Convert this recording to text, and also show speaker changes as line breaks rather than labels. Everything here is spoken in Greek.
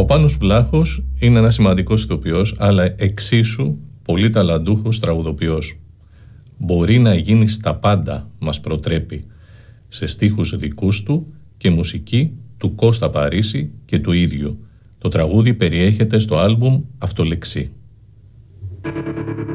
Ο Πάνος Βλάχος είναι ένας σημαντικός ηθοποιός, αλλά εξίσου πολύ ταλαντούχος τραγουδοποιός. «Μπορεί να γίνει στα πάντα» μας προτρέπει, σε στίχους δικούς του και μουσική του Κώστα Παρίσι και του ίδιου. Το τραγούδι περιέχεται στο άλμπουμ «Αυτολεξή».